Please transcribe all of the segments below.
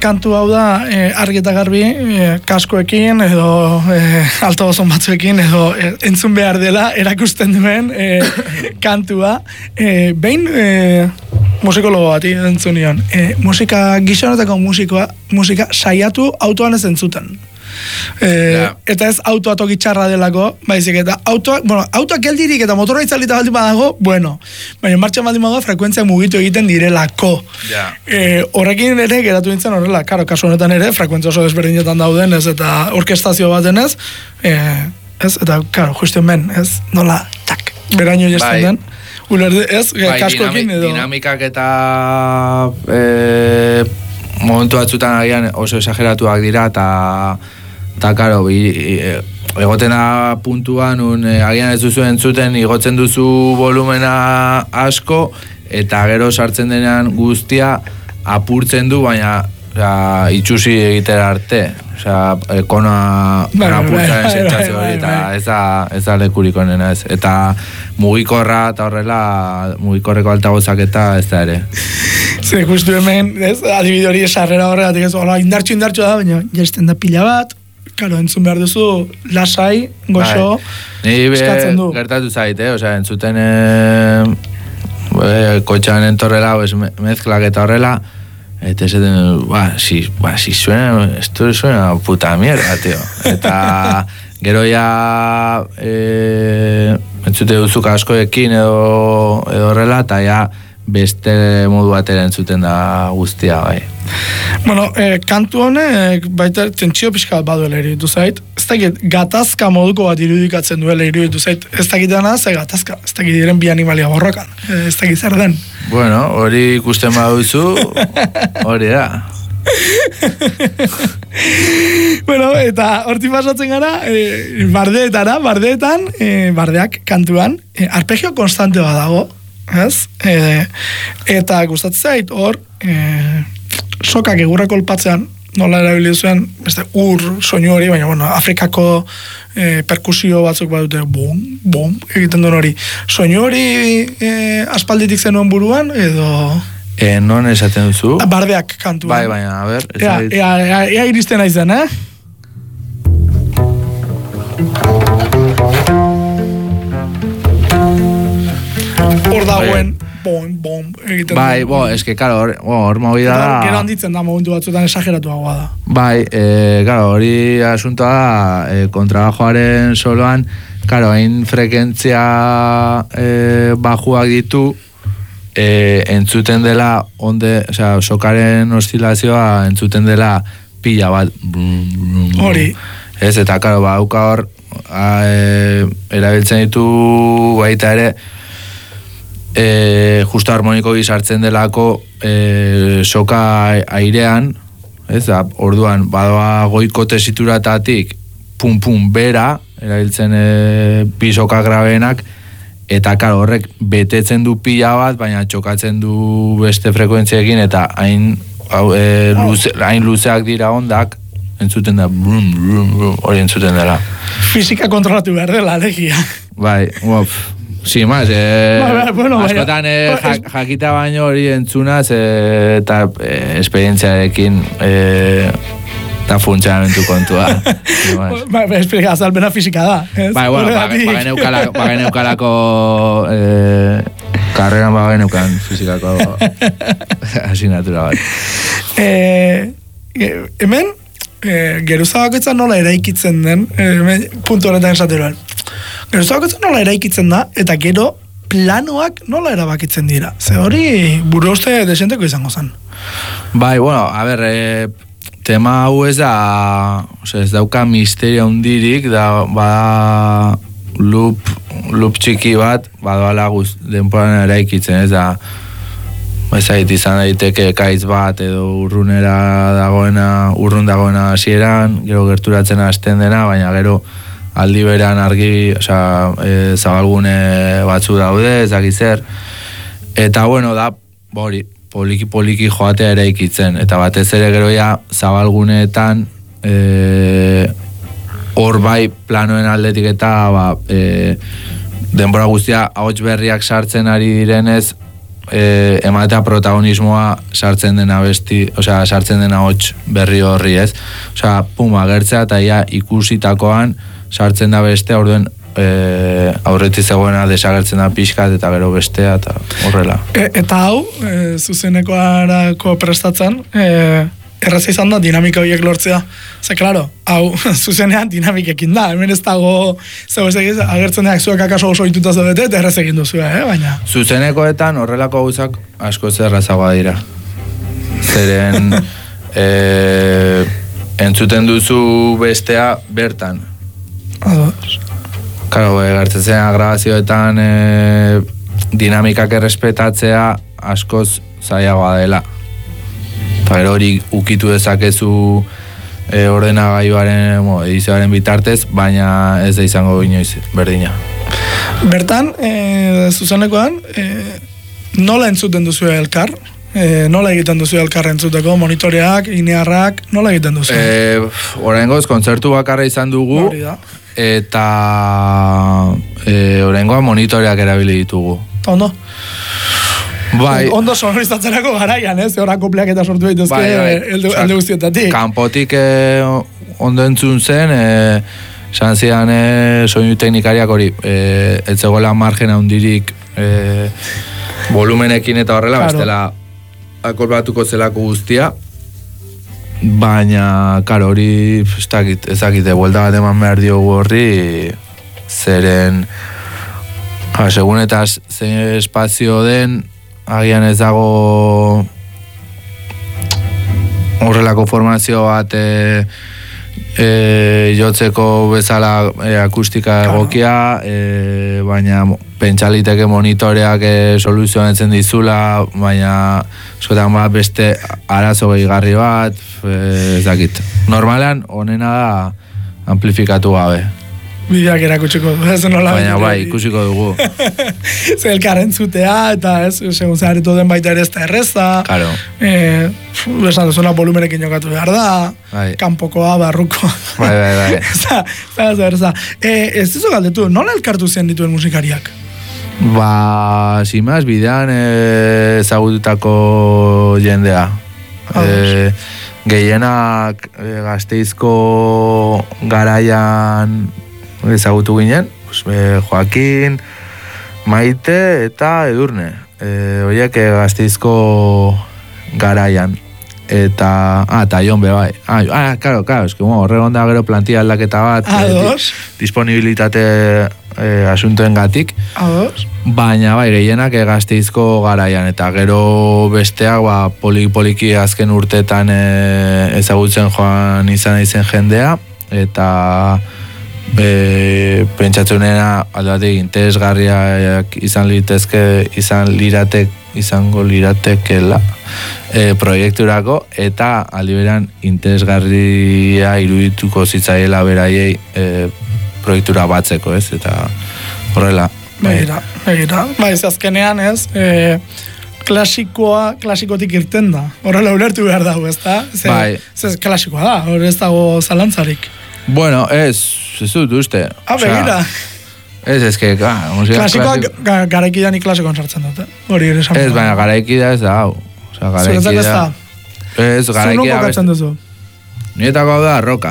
kantu hau da argi eta garbi kaskoekin edo altobozon batzuekin edo entzun behar dela erakusten duen kantua. Behin musikologo bati entzun nion. Musika gizonetako musika saiatu autoan ez entzuten. Eta ez autoa toki txarra delako, baizik eta autoak geldirik eta motorra itzalita baldin badago, bueno, baina martxan baldin badago frekuentzia mugitu egiten direlako. Horrekin ere geratu nintzen horrela, karo, kasu honetan ere, frekuentzia oso desberdinetan dauden, ez, eta orkestazio baten ez, eta, karo, justu hemen, ez, nola, tak, beraino jesten den, ulerde, ez, kaskoekin edo. Dinamikak eta momentu batzutan agian oso esageratuak dira, eta karo, egotena puntuan, agian ez duzu entzuten, igotzen duzu volumena asko, eta gero sartzen denean guztia apurtzen du, baina itxusi egitera arte. Kona apurtzaren sentsazio hori, eta ez da lekurik onena ez. Eta mugikorra eta horrela, mugikorreko altagozak eta ez da ere. Ze, justu hemen, ez, adibide hori esarrera horregatik ez, indartxu da, baina jaisten da pila bat, karo, entzun behar duzu, lasai, goxo, eskatzen du. Gertatu zait, entzuten kotxan entorrela, mezklak eta horrela, eta esaten, si suena, esto suena puta mierda, tío. Eta gero ya entzute duzu kaskoekin edo horrela, eta ya beste modu batera entzuten da guztia, bai. Bueno, kantu honek baita tentsio pixka baduela iruditu zait. Ez dakit, gatazka moduko bat irudikatzen duela iruditu zait. Ez dakit dana, ze gatazka. Ez dakit diren bi animalia borrokan. Ez dakit zer den. Bueno, hori ikusten baduzu, hori da. Bueno, eta hortik pasatzen gara, bardeetan, bardeak kantuan, arpegio konstante bat dago, ez? Eta gustatzen zait, hor, sokak egurra kolpatzean, nola erabili zuen, beste soinu hori, baina, bueno, Afrikako perkusio batzuk badute, bom, egiten duen hori. Soinu hori aspalditik zenuen buruan, edo... Non esaten duzu? Bardeak kantuan. Bai, baina, a ber... Ea iristen aizen, Hor dagoen, bom, egiten. Bai, eske, karo, hor movida da... Gero handitzen da momentu batzuetan esageratuagoa da. Bai, karo, hori asuntoa da, kontrabajoaren soloan, karo, hain frekentzia bajuak ditu, entzuten dela, sokaren oszilazioa entzuten dela pila bat. Hori. Ez, eta, karo, hauka hor, erabiltzen ditu baita ere, justo harmoniko gizartzen delako soka airean, ez da, orduan, badoa goiko tesituratatik, pum, bera, erabiltzen bi soka grabeenak, eta, karo, horrek betetzen du pila bat, baina txokatzen du beste frekuentziekin, eta hain luzeak dira ondak, entzuten da, hori entzuten dela. Fizika kontrolatu behar dela, alegia. Bai, sin más, askotan jakita baino hori entzunaz, eta esperientziarekin eta funtzionamentu kontua. Esplika, azalpena fizika da. Bai, bueno, bageneukalako karreran bageneukan fizikako asignatura bat. Hemen, geruzabakoitzan nola eraikitzen den, puntu honetan esateroan. Geruzabakoitzan nola eraikitzen da, eta gero planoak nola erabakitzen dira. Ze hori buru uste desenteko izango zen. Bai, bueno, a ber, tema hau ez da, ez dauka misteria hundirik, da bada loop txiki bat, badoala denporan eraikitzen, ez da, ezait izan daiteke kaitz bat edo urrun dagoena hasieran, gero gerturatzen hasten dena, baina gero aldi berean argi, zabalgune batzu daude, ez dakiz zer. Eta bueno, da, hori, poliki joatea eraikitzen, eta batez ere gero ja zabalguneetan hor bai planoen aldetik eta denbora guztia ahots berriak sartzen ari direnez, ematea protagonismoa sartzen dena sartzen dena hots berri horri, ez? Osea, agertzea eta ia ikusitakoan sartzen da bestea, orduen aurretik zegoena desagertzen da pixkat eta gero bestea eta horrela. Eta hau, zuzenekoarako prestatzen, erraza izan da dinamika horiek lortzea. Ze, klaro, hau zuzenean dinamikekin da. Hemen ez dago, agertzen deak zuek akaso oso ituta zaudete, eta erraz egin duzu, baina. Zuzenekoetan horrelako gauzak asko zerrazagoa dira. Zeren entzuten duzu bestea bertan. Ados. Karo, gertzen grabazioetan dinamikak errespetatzea askoz zailagoa dela. Eta gero hori ukitu dezakezu ordenagailuaren, edizioaren bitartez, baina ez da izango inoiz berdina. Bertan, zuzenekoan, nola entzuten duzu elkar? Nola egiten duzu elkar entzuteko? Monitoreak, inearrak, nola egiten duzu? Oraingoz, kontzertu bakarra izan dugu, eta oraingoa monitoreak erabili ditugu. Ondo? Bai. Ondo sonorizatzerako garaian, ez? Hora kopleak eta sortu dituzke elde guztietatik. Kanpotik ondo entzun zen, esan zidan soinu teknikariak hori, ez zegoela margen handirik volumenekin eta horrela, bestela akolbatuko zelako guztia, baina, karo, hori ezakite, buelta bat eman behar diogu horri, zeren, segun eta zein espazio den, agian ez dago horrelako formazio bat jotzeko bezala akustika egokia, baina pentsaliteke monitoreak soluzionatzen dizula, baina eskotan bat beste arazo gehigarri bat, ez dakit. Normalean, honena da amplifikatu gabe. Bideak erakutsiko du, ez nola. Baina bai, ikusiko dugu. Ze elkarren zutea, eta ez, segun zaharretu den baita ere ez da erreza. Claro. Esan duzuna volumenekin jokatu behar da, kanpokoa, barrukoa. Bai. Ez duzu galdetu, nola elkartu zen dituen musikariak? Ba, simaz, bidean ezagututako jendea. Gehienak Gasteizko garaian ezagutu ginen, Joaquin, Maite eta Edurne. Horiek Gasteizko garaian. Eta Jon be bai. Claro, eski horregon da gero plantilla aldaketa bat, disponibilitate asuntoen gatik. Baina bai, gehienak Gasteizko garaian, eta gero besteak poliki azken urteetan ezagutzen joan izan jendea, eta pentsatzenena alde batek interesgarriak izango liratekela proiekturako, eta aldi beran interesgarria irudituko zitzaiela beraiei proiektura batzeko, ez? Eta horrela. Begira. Bai, azkenean, ez? Klasikotik irten da. Horrela ulertu behar dago, ez da? Bai. Ez klasikoa da, hor ez dago zalantzarik. Bueno, ez dut uste. Begira. Ez, klasikoa garaikidanik klasikoan sartzen dut, hori ere esan. Ez, baina garaikida ez da, hau. Zuretzak ez da? Ez, garaikida... Zunoko katzen duzu? Nietako hau da, roka.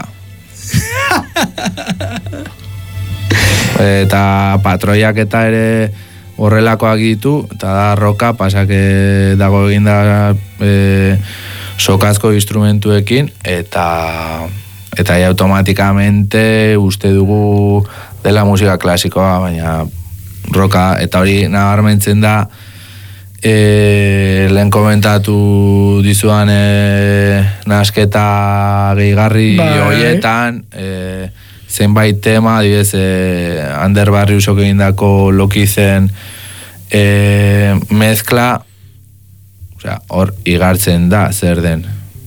Eta patroiak eta ere horrelakoak ditu, eta da roka, pasake dago eginda sokazko instrumentuekin, eta automatikamente uste dugu dela musika klasikoa, baina roka, eta hori nabarmentzen da lehen komentatu dizuan nasketa gehigarri horietan, zenbait tema, adibidez, Ander Barriusok egindako Lokizen mezkla, hor igartzen da, zer den.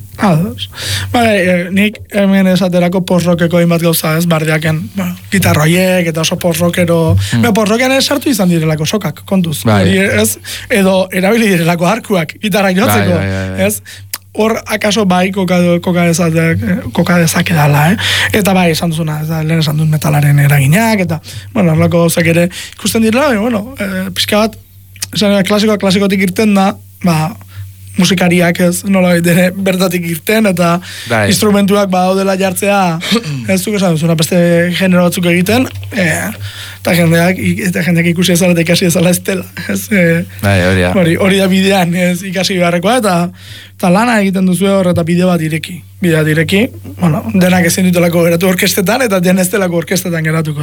Nik hemen esaterako post-rockeko inbat gauza ez, bardiaken, gitarroiek eta oso post-rockero, post-rockean sartu izan direlako sokak, kontuz. Edo erabili direlako arkuak, gitarrak jotzeko, ez? Hor, akaso bai koka dezake dala, Eta bai, esan duzuna, lehen esan duen metalaren eraginak, eta, horrelako gauzak ere ikusten direla, pixka bat, klasikotik irten da, musikariak ez nola ere bertatik irten, eta instrumentuak daudela jartzea, ez duk esan duzuna, beste genero batzuk egiten, eta jendeak ikusi ezala eta ikasi ezala ez dela. Hori da bidean ez ikasi beharrekoa, eta lana egiten duzu hor, eta bide bat ireki. Bidea direki, denak ezin dutelako geratu orkestetan, eta den ez delako orkestetan geratuko.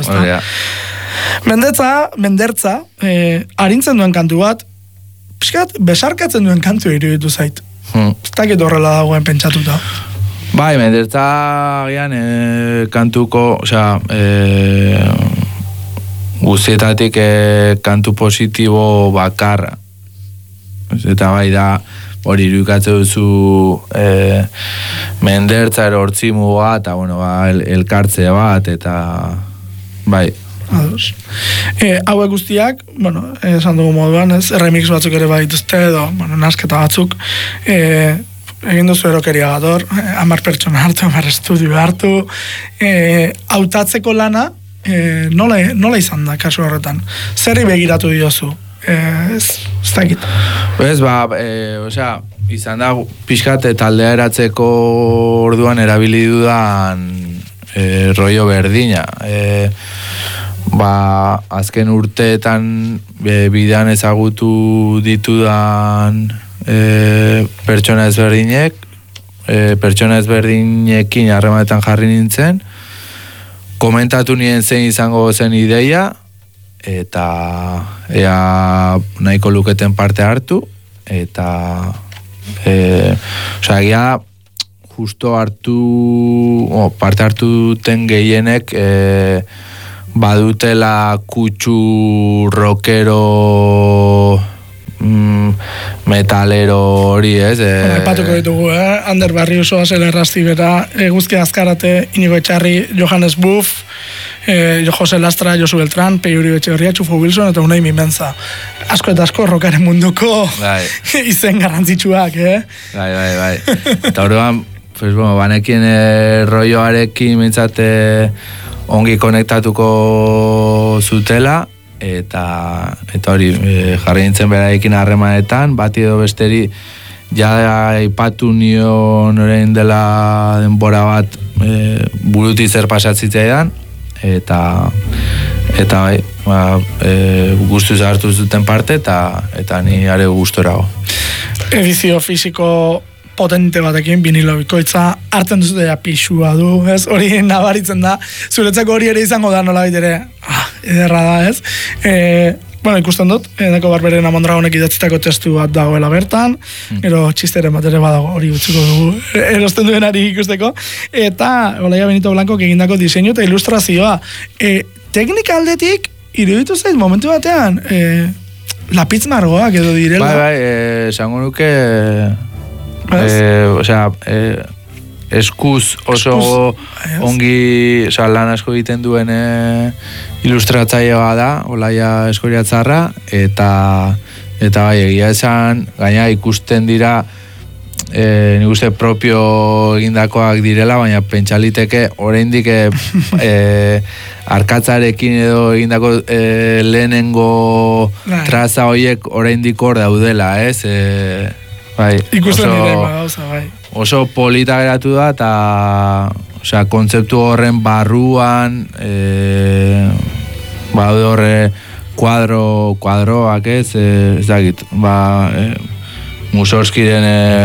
Mendertza, arintzen duen kantu bat, piskat, besarkatzen duen kantu iruditu zait. Ez dakit horrela dagoen pentsatuta. Bai, mendertza gian kantuko, guztietatik kantu positibo bakarra. Eta bai da, hori irudikatzen duzu mendertza erortzimu bat, eta elkartze bat, eta bai. Hauek guztiak, esan dugu moduan, remix batzuk ere badituzte edo, nasketa batzuk, egin duzu erokeria bat hor, 10 pertsona hartu, 10 estudio hartu, hautatzeko lana, nola izan da, kasu horretan? Zerri begiratu diozu? Ez dakit. Izan da, pixkat taldea eratzeko orduan erabili dudan rollo berdina. Azken urteetan bidean ezagutu ditudan pertsona ezberdinek, pertsona ezberdinekin harremanetan jarri nintzen, komentatu nien zein izango zen ideia, eta ea nahiko luketen parte hartu, eta justo parte hartu duten gehienek badutela kutsu rockero metalero hori, ez? Epatuko ditugu, Ander Barriuso, Azela Errastibera, Guzki Azkarate, Inigo Etxarri, Johannes Buff, Jose Lastra, Josu Beltran, Peiuri Etxeberria, Txufo Wilson, eta Unai Mimenza. Asko eta asko rockaren munduko izen garrantzitsuak, Bai. Eta orduan, banekien rolloarekin mintzate ongi konektatuko zutela, eta hori jarri nintzen beraekin harremanetan, bati edo besteri aipatu nion orain dela denbora bat buruti zer pasatzitzean, eta bai, guztuz hartu zuten parte, eta ni are gustorago. Edizio fisiko potente batekin, vinilo bikoitza, hartzen duzute pixua du, ez? Hori nabaritzen da, zuretzako hori ere izango da nola ere, ederra da, ez? Ikusten dut, Eneko Barberen Amondragonek idatzitako testu bat dagoela bertan, gero txisteren bat ere badago, hori utziko dugu, erosten duenari ikusteko, eta Olaia Benito Blancok egindako diseinu eta ilustrazioa. Teknika aldetik, iruditu zait, momentu batean, lapitz margoak edo direla. Bai, esango nuke... eskuz oso ongi lan asko egiten duen ilustratzailea da, Olaia Eskoriatzarra, eta bai, egia esan, gaina ikusten dira nik uste propio egindakoak direla, baina pentsaliteke oraindik arkatzarekin edo egindako lehenengo traza horiek oraindik hor daudela, ez? Bai, ikusten nire gauza, bai. Oso polita geratu da, eta kontzeptu horren barruan baude horre kuadroak ez dakit, Mussorgskiren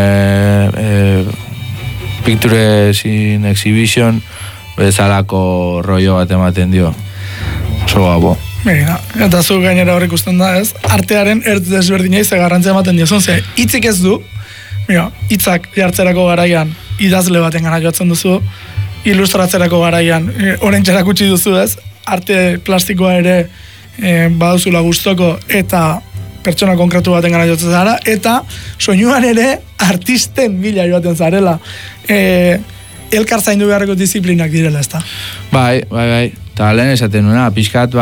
Pictures in Exhibition bezalako rollo bat ematen dio. Oso gabo. Eta zu gainera hor ikusten da, ez? Artearen ertz desberdinei ze garrantzia ematen diozun, ze hitzik ez du, hitzak jartzerako garaian idazle baten gana joatzen duzu, ilustratzerako garaian orentxerak utzi duzu, ez? Arte plastikoa ere baduzula gustoko eta pertsona konkretu baten gana joatzen zara, eta soinuan ere artisten bila joaten zarela. Elkar zaindu beharreko disiplinak direla, ez da? Bai. Eta lehen esaten nuna, pixkat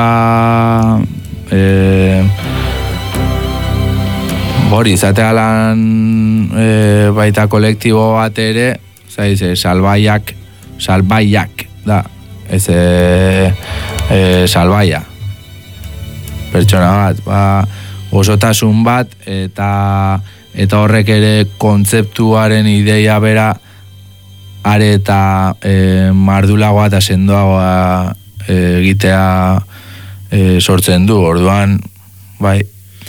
hori, izatea lan baita kolektibo bat ere, salbaiak da, ez salbaia. Pertsona bat, osotasun bat, eta horrek ere kontzeptuaren ideia bera are eta mardulagoa eta sendoagoa egitea sortzen du, orduan, bai.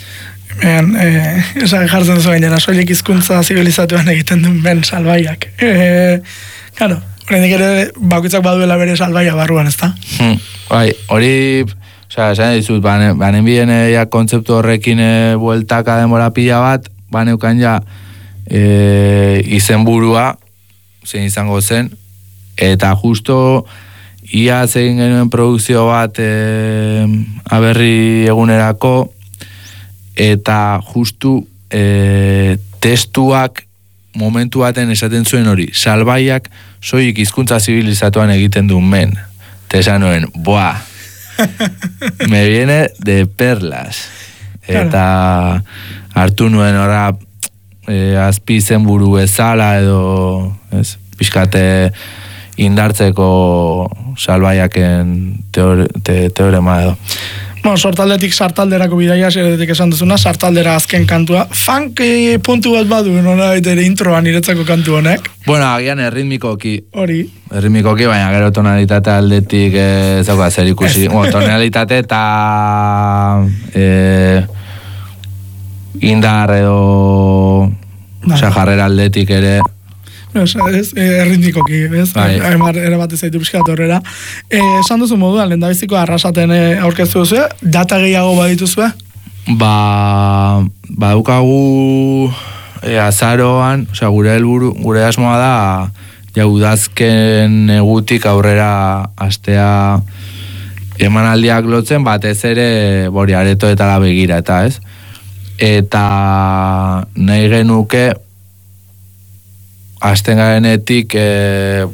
Esan jartzen duzu gainera, soilik hizkuntza zibilizatuan egiten duen ben salbaiak. Claro, horrendik ere bakoitzak baduela bere salbaia barruan, ezta? Bai, hori, esan dizut, banen bien kontzeptu horrekin bueltaka denbora pila bat, baneukan ja izenburua, zein izango zen, eta justo ia egin genuen produkzio bat aberri egunerako, eta justu testuak momentu baten esaten zuen hori, salbaiak soilik hizkuntza zibilizatuan egiten duen men. Esan nuen, me viene de perlas. Eta hartu nuen ora azpi zenburu bezala edo pixkate indartzeko salbaiaken teorema edo. Sortaldetik sartalderako bidaia, zeretik esan duzuna, sartaldera azken kantua. Funk puntu bat badu, nona ere introan niretzako kantu honek? Bueno, agian erritmikoki. Hori. Erritmikoki, baina gero tonalitate aldetik zauka zer ikusi. Tonalitate eta indar edo jarrera aldetik ere. Erritmikoki, ez? Ere bat ezaitu pixkat horrela. Esan duzu moduan, lehendabiziko arrasaten aurkeztu duzu, data gehiago badituzue? Badukagu azaroan, gure helburu, gure asmoa da, udazken egutik aurrera astea emanaldiak lotzen, batez ere bori aretoetara begira, eta ez? Eta nahi genuke hasten garenetik